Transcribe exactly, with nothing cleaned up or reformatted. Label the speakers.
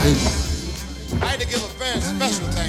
Speaker 1: I'd like to give a very special thanks